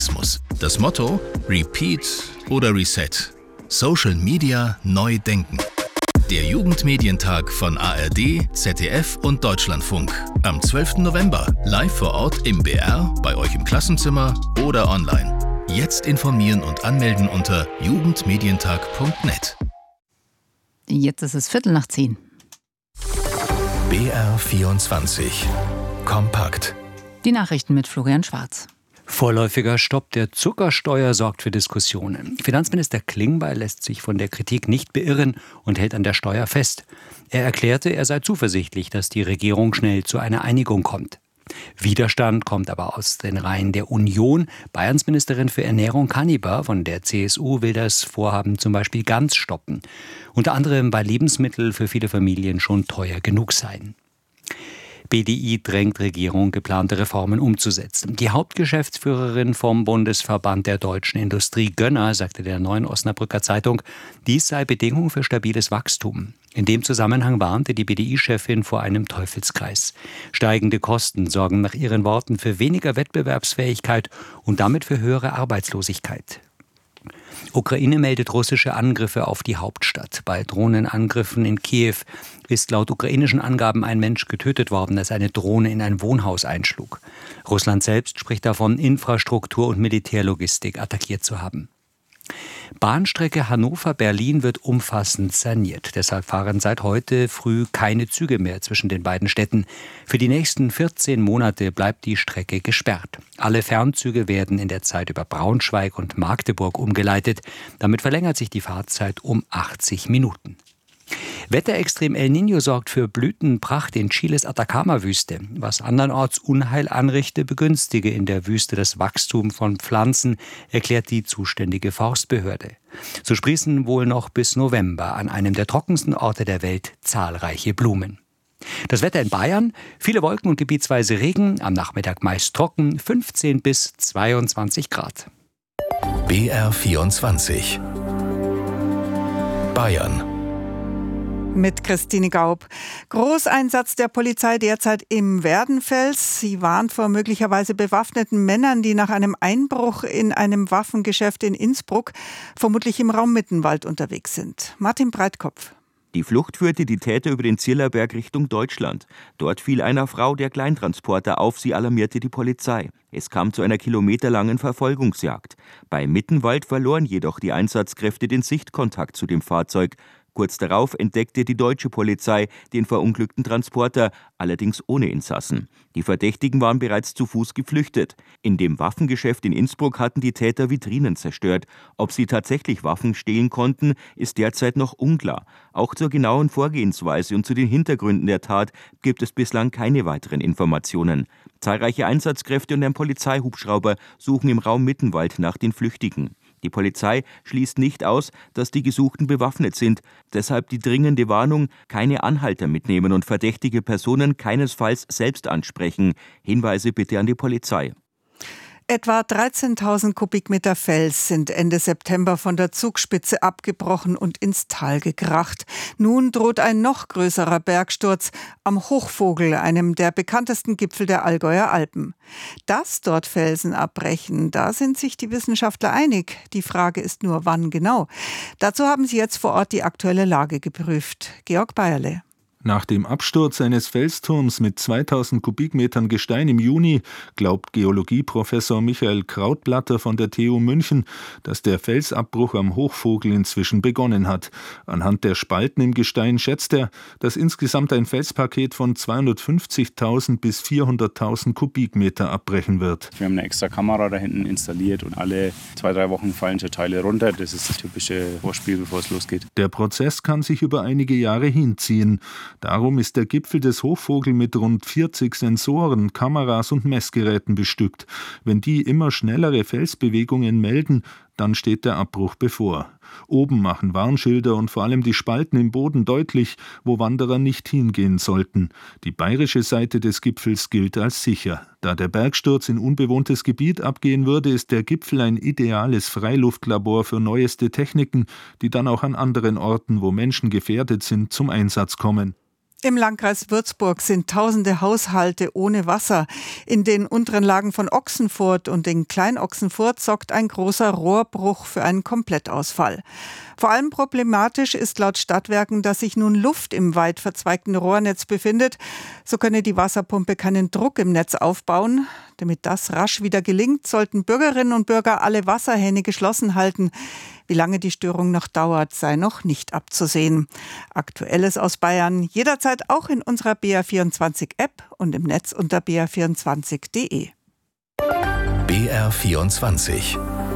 Das Motto: Repeat oder Reset. Social Media neu denken. Der Jugendmedientag von ARD, ZDF und Deutschlandfunk. Am 12. November. Live vor Ort im BR, bei euch im Klassenzimmer oder online. Jetzt informieren und anmelden unter jugendmedientag.net. Jetzt ist es 9:15. BR 24. Kompakt. Die Nachrichten mit Florian Schwarz. Vorläufiger Stopp der Zuckersteuer sorgt für Diskussionen. Finanzminister Klingbeil lässt sich von der Kritik nicht beirren und hält an der Steuer fest. Er erklärte, er sei zuversichtlich, dass die Regierung schnell zu einer Einigung kommt. Widerstand kommt aber aus den Reihen der Union. Bayerns Ministerin für Ernährung Kaniber von der CSU will das Vorhaben zum Beispiel ganz stoppen. Unter anderem, weil Lebensmittel für viele Familien schon teuer genug seien. BDI drängt Regierung, geplante Reformen umzusetzen. Die Hauptgeschäftsführerin vom Bundesverband der deutschen Industrie, Gönner, sagte der Neuen Osnabrücker Zeitung, dies sei Bedingung für stabiles Wachstum. In dem Zusammenhang warnte die BDI-Chefin vor einem Teufelskreis. Steigende Kosten sorgen nach ihren Worten für weniger Wettbewerbsfähigkeit und damit für höhere Arbeitslosigkeit. Ukraine meldet russische Angriffe auf die Hauptstadt. Bei Drohnenangriffen in Kiew ist laut ukrainischen Angaben ein Mensch getötet worden, als eine Drohne in ein Wohnhaus einschlug. Russland selbst spricht davon, Infrastruktur und Militärlogistik attackiert zu haben. Bahnstrecke Hannover-Berlin wird umfassend saniert. Deshalb fahren seit heute früh keine Züge mehr zwischen den beiden Städten. Für die nächsten 14 Monate bleibt die Strecke gesperrt. Alle Fernzüge werden in der Zeit über Braunschweig und Magdeburg umgeleitet. Damit verlängert sich die Fahrzeit um 80 Minuten. Wetterextrem El Niño sorgt für Blütenpracht in Chiles Atacama-Wüste. Was andernorts Unheil anrichte, begünstige in der Wüste das Wachstum von Pflanzen, erklärt die zuständige Forstbehörde. So sprießen wohl noch bis November an einem der trockensten Orte der Welt zahlreiche Blumen. Das Wetter in Bayern: viele Wolken und gebietsweise Regen, am Nachmittag meist trocken, 15 bis 22 Grad. BR 24. Bayern. Mit Christine Gaub. Großeinsatz der Polizei derzeit im Werdenfels. Sie warnt vor möglicherweise bewaffneten Männern, die nach einem Einbruch in einem Waffengeschäft in Innsbruck vermutlich im Raum Mittenwald unterwegs sind. Martin Breitkopf. Die Flucht führte die Täter über den Zillerberg Richtung Deutschland. Dort fiel einer Frau der Kleintransporter auf, sie alarmierte die Polizei. Es kam zu einer kilometerlangen Verfolgungsjagd. Bei Mittenwald verloren jedoch die Einsatzkräfte den Sichtkontakt zu dem Fahrzeug. Kurz darauf entdeckte die deutsche Polizei den verunglückten Transporter, allerdings ohne Insassen. Die Verdächtigen waren bereits zu Fuß geflüchtet. In dem Waffengeschäft in Innsbruck hatten die Täter Vitrinen zerstört. Ob sie tatsächlich Waffen stehlen konnten, ist derzeit noch unklar. Auch zur genauen Vorgehensweise und zu den Hintergründen der Tat gibt es bislang keine weiteren Informationen. Zahlreiche Einsatzkräfte und ein Polizeihubschrauber suchen im Raum Mittenwald nach den Flüchtigen. Die Polizei schließt nicht aus, dass die Gesuchten bewaffnet sind. Deshalb die dringende Warnung: keine Anhalter mitnehmen und verdächtige Personen keinesfalls selbst ansprechen. Hinweise bitte an die Polizei. Etwa 13.000 Kubikmeter Fels sind Ende September von der Zugspitze abgebrochen und ins Tal gekracht. Nun droht ein noch größerer Bergsturz am Hochvogel, einem der bekanntesten Gipfel der Allgäuer Alpen. Dass dort Felsen abbrechen, da sind sich die Wissenschaftler einig. Die Frage ist nur, wann genau. Dazu haben sie jetzt vor Ort die aktuelle Lage geprüft. Georg Bayerle. Nach dem Absturz eines Felsturms mit 2000 Kubikmetern Gestein im Juni glaubt Geologieprofessor Michael Krautblatter von der TU München, dass der Felsabbruch am Hochvogel inzwischen begonnen hat. Anhand der Spalten im Gestein schätzt er, dass insgesamt ein Felspaket von 250.000 bis 400.000 Kubikmeter abbrechen wird. Wir haben eine extra Kamera da hinten installiert und alle 2-3 Wochen fallen so Teile runter. Das ist das typische Vorspiel, bevor es losgeht. Der Prozess kann sich über einige Jahre hinziehen. Darum ist der Gipfel des Hochvogel mit rund 40 Sensoren, Kameras und Messgeräten bestückt. Wenn die immer schnellere Felsbewegungen melden, dann steht der Abbruch bevor. Oben machen Warnschilder und vor allem die Spalten im Boden deutlich, wo Wanderer nicht hingehen sollten. Die bayerische Seite des Gipfels gilt als sicher. Da der Bergsturz in unbewohntes Gebiet abgehen würde, ist der Gipfel ein ideales Freiluftlabor für neueste Techniken, die dann auch an anderen Orten, wo Menschen gefährdet sind, zum Einsatz kommen. Im Landkreis Würzburg sind tausende Haushalte ohne Wasser. In den unteren Lagen von Ochsenfurt und in Klein-Ochsenfurt sorgt ein großer Rohrbruch für einen Komplettausfall. Vor allem problematisch ist laut Stadtwerken, dass sich nun Luft im weit verzweigten Rohrnetz befindet. So könne die Wasserpumpe keinen Druck im Netz aufbauen. Damit das rasch wieder gelingt, sollten Bürgerinnen und Bürger alle Wasserhähne geschlossen halten. Wie lange die Störung noch dauert, sei noch nicht abzusehen. Aktuelles aus Bayern jederzeit auch in unserer BR24-App und im Netz unter br24.de. BR24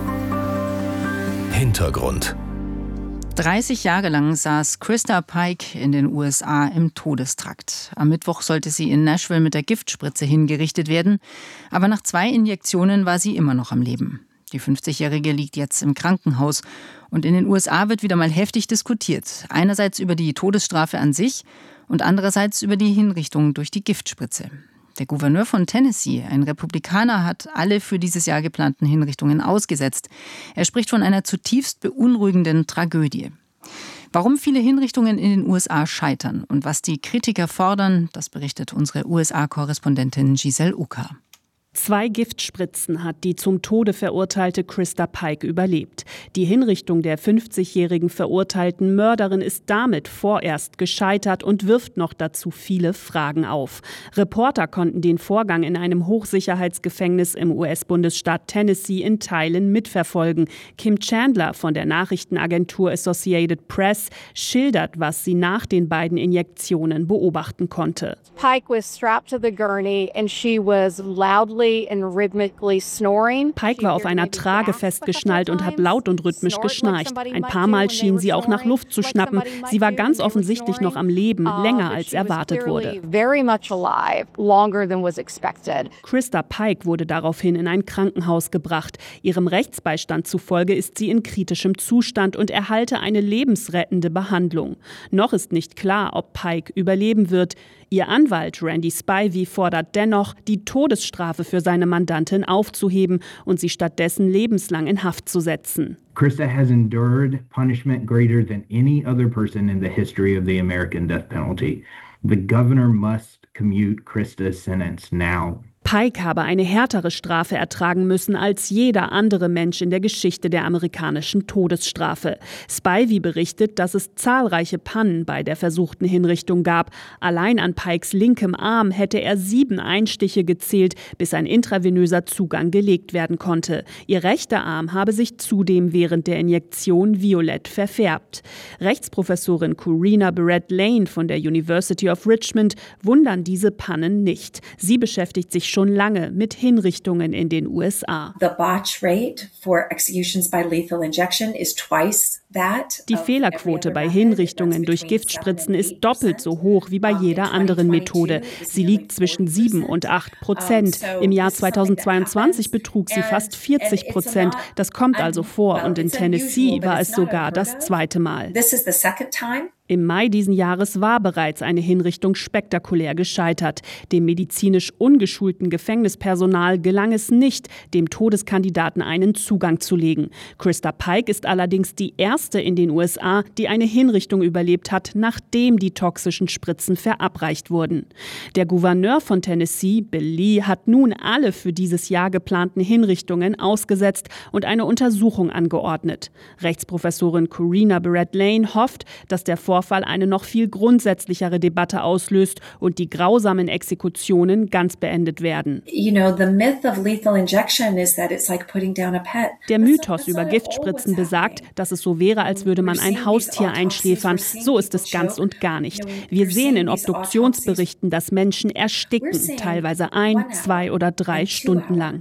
Hintergrund. 30 Jahre lang saß Christa Pike in den USA im Todestrakt. Am Mittwoch sollte sie in Nashville mit der Giftspritze hingerichtet werden. Aber nach 2 Injektionen war sie immer noch am Leben. Die 50-Jährige liegt jetzt im Krankenhaus. Und in den USA wird wieder mal heftig diskutiert. Einerseits über die Todesstrafe an sich und andererseits über die Hinrichtung durch die Giftspritze. Der Gouverneur von Tennessee, ein Republikaner, hat alle für dieses Jahr geplanten Hinrichtungen ausgesetzt. Er spricht von einer zutiefst beunruhigenden Tragödie. Warum viele Hinrichtungen in den USA scheitern und was die Kritiker fordern, das berichtet unsere USA-Korrespondentin Giselle Uka. 2 Giftspritzen hat die zum Tode verurteilte Christa Pike überlebt. Die Hinrichtung der 50-jährigen verurteilten Mörderin ist damit vorerst gescheitert und wirft noch dazu viele Fragen auf. Reporter konnten den Vorgang in einem Hochsicherheitsgefängnis im US-Bundesstaat Tennessee in Teilen mitverfolgen. Kim Chandler von der Nachrichtenagentur Associated Press schildert, was sie nach den beiden Injektionen beobachten konnte. Pike was strapped to the gurney and she was loudly Pike war auf einer Trage festgeschnallt und hat laut und rhythmisch geschnarcht. Ein paar Mal schien sie auch nach Luft zu schnappen. Sie war ganz offensichtlich noch am Leben, länger als erwartet wurde. Christa Pike wurde daraufhin in ein Krankenhaus gebracht. Ihrem Rechtsbeistand zufolge ist sie in kritischem Zustand und erhalte eine lebensrettende Behandlung. Noch ist nicht klar, ob Pike überleben wird. Ihr Anwalt Randy Spivey fordert dennoch, die Todesstrafe für seine Mandantin aufzuheben und sie stattdessen lebenslang in Haft zu setzen. Christa has endured punishment greater than any other person in the history of the American death penalty. The governor must commute Christa's sentence now. Pike habe eine härtere Strafe ertragen müssen als jeder andere Mensch in der Geschichte der amerikanischen Todesstrafe. Spivey berichtet, dass es zahlreiche Pannen bei der versuchten Hinrichtung gab. Allein an Pikes linkem Arm hätte er 7 Einstiche gezählt, bis ein intravenöser Zugang gelegt werden konnte. Ihr rechter Arm habe sich zudem während der Injektion violett verfärbt. Rechtsprofessorin Corina Barrett-Lane von der University of Richmond wundern diese Pannen nicht. Sie beschäftigt sich schon lange mit Hinrichtungen in den USA. Die Fehlerquote bei Hinrichtungen durch Giftspritzen ist doppelt so hoch wie bei jeder anderen Methode. Sie liegt zwischen 7 und 8%. Im Jahr 2022 betrug sie fast 40%. Das kommt also vor und in Tennessee war es sogar das 2. Mal. Im Mai diesen Jahres war bereits eine Hinrichtung spektakulär gescheitert. Dem medizinisch ungeschulten Gefängnispersonal gelang es nicht, dem Todeskandidaten einen Zugang zu legen. Christa Pike ist allerdings die erste in den USA, die eine Hinrichtung überlebt hat, nachdem die toxischen Spritzen verabreicht wurden. Der Gouverneur von Tennessee, Bill Lee, hat nun alle für dieses Jahr geplanten Hinrichtungen ausgesetzt und eine Untersuchung angeordnet. Rechtsprofessorin Corina Barrett-Lane hofft, dass der Vorfall eine noch viel grundsätzlichere Debatte auslöst und die grausamen Exekutionen ganz beendet werden. Der Mythos über Giftspritzen besagt, dass es so wäre, als würde man ein Haustier einschläfern. So ist es ganz und gar nicht. Wir sehen in Obduktionsberichten, dass Menschen ersticken, teilweise 1, 2 oder 3 Stunden lang.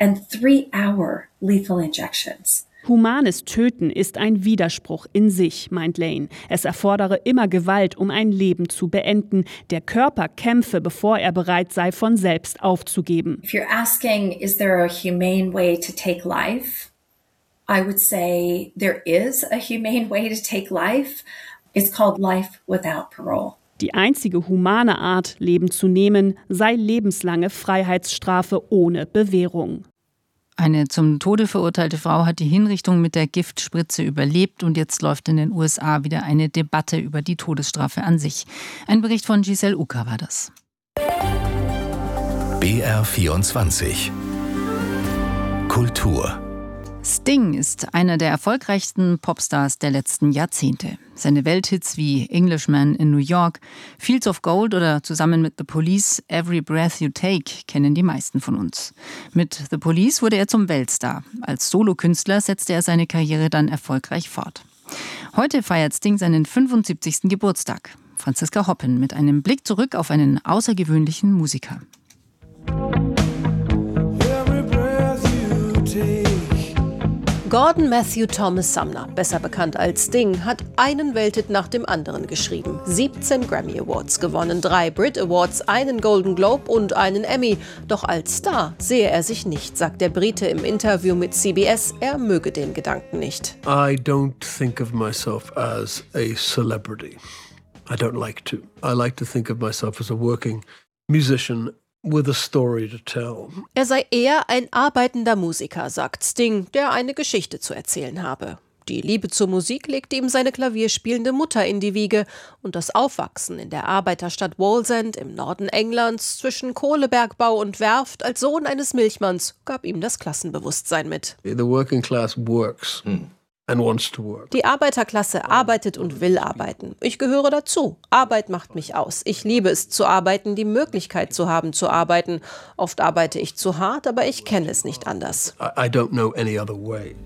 Humanes Töten ist ein Widerspruch in sich, meint Lane. Es erfordere immer Gewalt, um ein Leben zu beenden. Der Körper kämpfe, bevor er bereit sei, von selbst aufzugeben. If you're asking, is there a humane way to take life? I would say there is a humane way to take life. It's called life without parole. Die einzige humane Art, Leben zu nehmen, sei lebenslange Freiheitsstrafe ohne Bewährung. Eine zum Tode verurteilte Frau hat die Hinrichtung mit der Giftspritze überlebt und jetzt läuft in den USA wieder eine Debatte über die Todesstrafe an sich. Ein Bericht von Giselle Uka war das. BR24 Kultur. Sting ist einer der erfolgreichsten Popstars der letzten Jahrzehnte. Seine Welthits wie Englishman in New York, Fields of Gold oder zusammen mit The Police Every Breath You Take kennen die meisten von uns. Mit The Police wurde er zum Weltstar. Als Solokünstler setzte er seine Karriere dann erfolgreich fort. Heute feiert Sting seinen 75. Geburtstag. Franziska Hoppen mit einem Blick zurück auf einen außergewöhnlichen Musiker. Gordon Matthew Thomas Sumner, besser bekannt als Sting, hat einen Welthit nach dem anderen geschrieben. 17 Grammy Awards gewonnen, 3 Brit Awards, einen Golden Globe und einen Emmy. Doch als Star sehe er sich nicht, sagt der Brite im Interview mit CBS. Er möge den Gedanken nicht. I don't think of myself as a celebrity. I don't like to. I like to think of myself as a working musician with a story to tell. Er sei eher ein arbeitender Musiker, sagt Sting, der eine Geschichte zu erzählen habe. Die Liebe zur Musik legte ihm seine klavierspielende Mutter in die Wiege und das Aufwachsen in der Arbeiterstadt Wallsend im Norden Englands zwischen Kohlebergbau und Werft als Sohn eines Milchmanns gab ihm das Klassenbewusstsein mit. The working class works. And wants to work. Die Arbeiterklasse arbeitet und will arbeiten. Ich gehöre dazu. Arbeit macht mich aus. Ich liebe es zu arbeiten, die Möglichkeit zu haben zu arbeiten. Oft arbeite ich zu hart, aber ich kenne es nicht anders. I don't know any other way.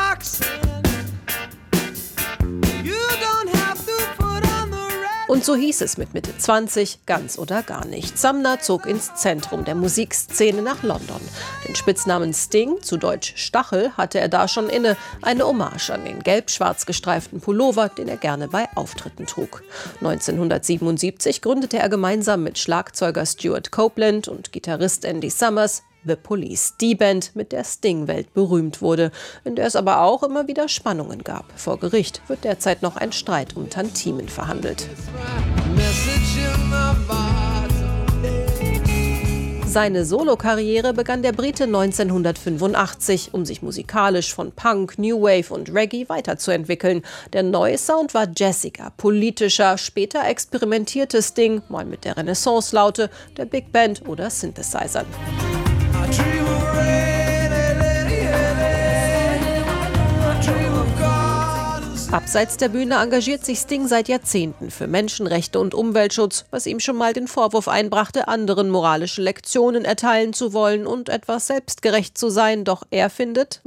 Und so hieß es mit Mitte 20, ganz oder gar nicht. Sumner zog ins Zentrum der Musikszene nach London. Den Spitznamen Sting, zu Deutsch Stachel, hatte er da schon inne. Eine Hommage an den gelb-schwarz gestreiften Pullover, den er gerne bei Auftritten trug. 1977 gründete er gemeinsam mit Schlagzeuger Stuart Copeland und Gitarrist Andy Summers The Police, die Band, mit der Sting weltberühmt wurde, in der es aber auch immer wieder Spannungen gab. Vor Gericht wird derzeit noch ein Streit um Tantimen verhandelt. Seine Solokarriere begann der Brite 1985, um sich musikalisch von Punk, New Wave und Reggae weiterzuentwickeln. Der neue Sound war jazziger, politischer, später experimentierte Sting mal mit der Renaissance-Laute, der Big Band oder Synthesizern. Abseits der Bühne engagiert sich Sting seit Jahrzehnten für Menschenrechte und Umweltschutz, was ihm schon mal den Vorwurf einbrachte, anderen moralische Lektionen erteilen zu wollen und etwas selbstgerecht zu sein. Doch er findet,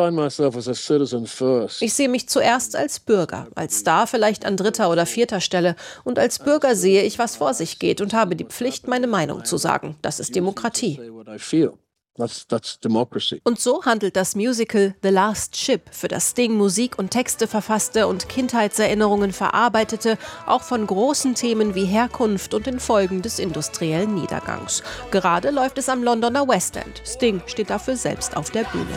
ich sehe mich zuerst als Bürger, als Star vielleicht an 3. oder 4. Stelle. Und als Bürger sehe ich, was vor sich geht und habe die Pflicht, meine Meinung zu sagen. Das ist Demokratie. That's democracy. Und so handelt das Musical The Last Ship, für das Sting Musik und Texte verfasste und Kindheitserinnerungen verarbeitete, auch von großen Themen wie Herkunft und den Folgen des industriellen Niedergangs. Gerade läuft es am Londoner West End. Sting steht dafür selbst auf der Bühne.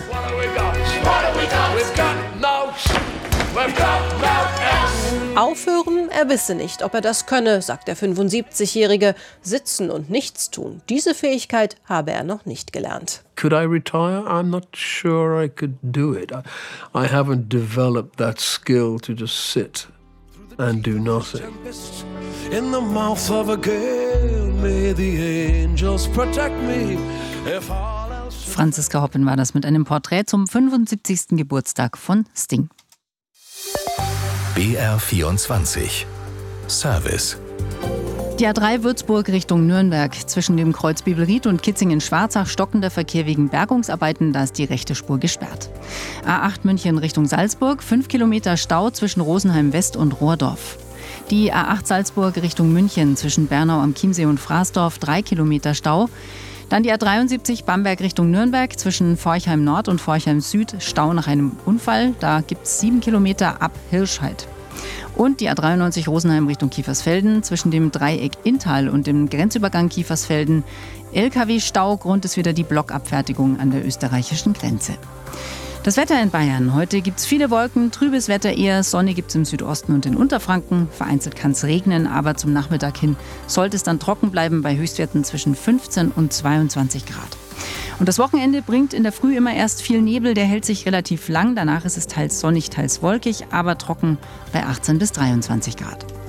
Aufhören? Er wisse nicht, ob er das könne, sagt der 75-Jährige. Sitzen und nichts tun. Diese Fähigkeit habe er noch nicht gelernt. Could I retire? I'm not sure I could do it. I haven't developed that skill to just sit and do nothing. In the mouth of a gale, may the angels protect me. Franziska Hoppen war das mit einem Porträt zum 75. Geburtstag von Sting. BR24 Service. Die A3 Würzburg Richtung Nürnberg. Zwischen dem Kreuz Bibelried und Kitzingen-Schwarzach stockender Verkehr wegen Bergungsarbeiten, da ist die rechte Spur gesperrt. A8 München Richtung Salzburg, 5 Kilometer Stau zwischen Rosenheim West und Rohrdorf. Die A8 Salzburg Richtung München zwischen Bernau am Chiemsee und Fraßdorf, 3 Kilometer Stau. Dann die A73 Bamberg Richtung Nürnberg zwischen Forchheim Nord und Forchheim Süd, Stau nach einem Unfall. Da gibt es 7 Kilometer ab Hirschheid. Und die A93 Rosenheim Richtung Kiefersfelden zwischen dem Dreieck Inntal und dem Grenzübergang Kiefersfelden. LKW-Stau, Grund ist wieder die Blockabfertigung an der österreichischen Grenze. Das Wetter in Bayern. Heute gibt es viele Wolken, trübes Wetter eher. Sonne gibt es im Südosten und in Unterfranken. Vereinzelt kann es regnen, aber zum Nachmittag hin sollte es dann trocken bleiben bei Höchstwerten zwischen 15 und 22 Grad. Und das Wochenende bringt in der Früh immer erst viel Nebel, der hält sich relativ lang. Danach ist es teils sonnig, teils wolkig, aber trocken bei 18 bis 23 Grad.